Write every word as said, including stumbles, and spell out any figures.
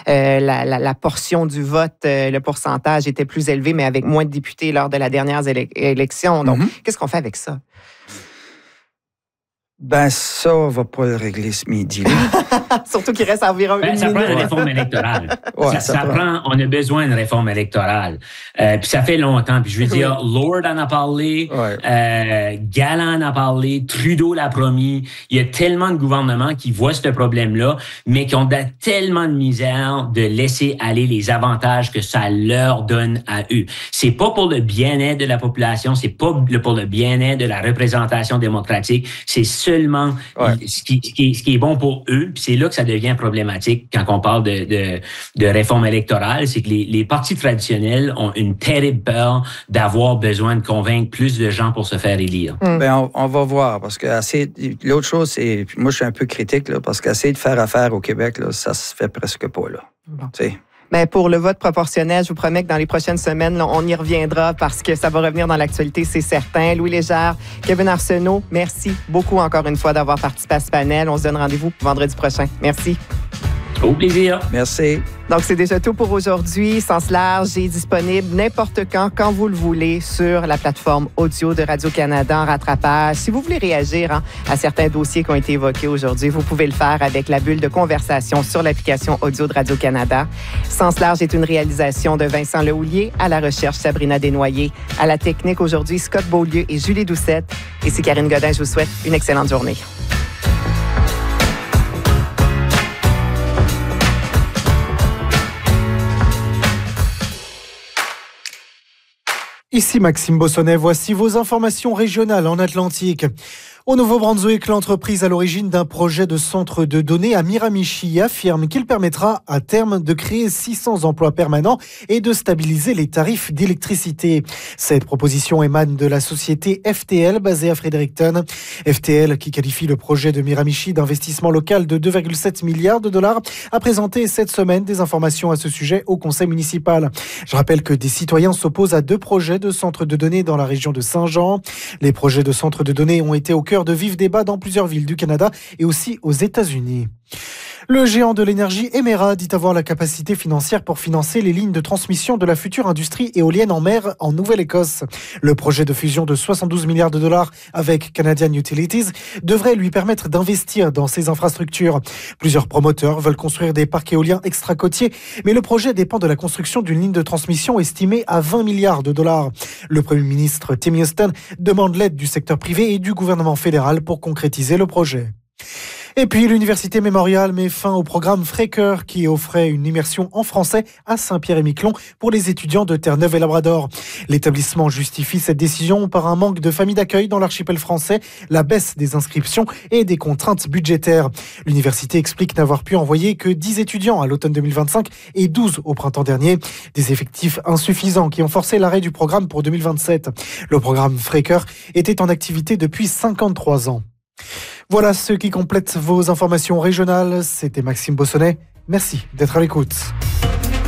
euh, la, la, la portion du vote, euh, le pourcentage était plus élevé, mais avec moins de députés lors de la dernière élec- élection. Donc, mm-hmm. qu'est-ce qu'on fait avec ça? Ben, ça, on va pas le régler ce midi. Surtout qu'il reste environ ben, une ça minute. prend une réforme électorale. Ouais, ça, ça, ça prend... prend, on a besoin d'une réforme électorale. Euh, puis ça fait longtemps. Puis je veux dire, oui. Lord en a parlé, ouais. euh, Galland en a parlé, Trudeau l'a promis. Il y a tellement de gouvernements qui voient ce problème-là, mais qui ont de, tellement de misère de laisser aller les avantages que ça leur donne à eux. C'est pas pour le bien-être de la population, c'est pas pour le bien-être de la représentation démocratique, c'est seulement ouais. ce, qui, ce, qui est, ce qui est bon pour eux. Puis c'est là que ça devient problématique quand on parle de, de, de réforme électorale, c'est que les, les partis traditionnels ont une terrible peur d'avoir besoin de convaincre plus de gens pour se faire élire. Mm. Ben on, on va voir, parce que assez, l'autre chose, c'est, moi je suis un peu critique, là, parce qu'essayer de faire affaire au Québec, là, ça se fait presque pas. Là. Bon. Tu sais. Ben pour le vote proportionnel, je vous promets que dans les prochaines semaines, là, on y reviendra parce que ça va revenir dans l'actualité, c'est certain. Louis Légère, Kevin Arsenault, merci beaucoup encore une fois d'avoir participé à ce panel. On se donne rendez-vous vendredi prochain. Merci. Au plaisir. Merci. Donc, c'est déjà tout pour aujourd'hui. Sens large est disponible n'importe quand, quand vous le voulez, sur la plateforme audio de Radio-Canada en rattrapage. Si vous voulez réagir hein, à certains dossiers qui ont été évoqués aujourd'hui, vous pouvez le faire avec la bulle de conversation sur l'application audio de Radio-Canada. Sens large est une réalisation de Vincent Lehoulier, à la recherche Sabrina Desnoyers, à la technique aujourd'hui Scott Beaulieu et Julie Doucette. Et c'est Karine Godin, je vous souhaite une excellente journée. Ici Maxime Bossonnet, voici vos informations régionales en Atlantique. Au Nouveau-Brunswick, l'entreprise à l'origine d'un projet de centre de données à Miramichi affirme qu'il permettra à terme de créer six cents emplois permanents et de stabiliser les tarifs d'électricité. Cette proposition émane de la société F T L basée à Fredericton. F T L, qui qualifie le projet de Miramichi d'investissement local de deux virgule sept milliards de dollars, a présenté cette semaine des informations à ce sujet au conseil municipal. Je rappelle que des citoyens s'opposent à deux projets de centres de données dans la région de Saint-Jean. Les projets de centres de données ont été au cœur de vifs débats dans plusieurs villes du Canada et aussi aux États-Unis. Le géant de l'énergie Emera dit avoir la capacité financière pour financer les lignes de transmission de la future industrie éolienne en mer en Nouvelle-Écosse. Le projet de fusion de soixante-douze milliards de dollars avec Canadian Utilities devrait lui permettre d'investir dans ces infrastructures. Plusieurs promoteurs veulent construire des parcs éoliens extra-côtiers, mais le projet dépend de la construction d'une ligne de transmission estimée à vingt milliards de dollars. Le Premier ministre Tim Houston demande l'aide du secteur privé et du gouvernement fédéral pour concrétiser le projet. Et puis, l'Université Mémorial met fin au programme Fraker qui offrait une immersion en français à Saint-Pierre-et-Miquelon pour les étudiants de Terre-Neuve et Labrador. L'établissement justifie cette décision par un manque de familles d'accueil dans l'archipel français, la baisse des inscriptions et des contraintes budgétaires. L'université explique n'avoir pu envoyer que dix étudiants à l'automne deux mille vingt-cinq et douze au printemps dernier. Des effectifs insuffisants qui ont forcé l'arrêt du programme pour deux mille vingt-sept. Le programme Fraker était en activité depuis cinquante-trois ans. Voilà ce qui complète vos informations régionales. C'était Maxime Bossonnet. Merci d'être à l'écoute.